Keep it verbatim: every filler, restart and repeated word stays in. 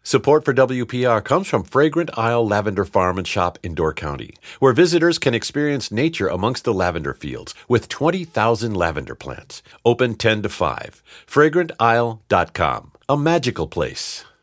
Support for W P R comes from Fragrant Isle Lavender Farm and Shop in Door County, where visitors can experience nature amongst the lavender fields with twenty thousand lavender plants. Open ten to five. fragrant isle dot com. A magical place.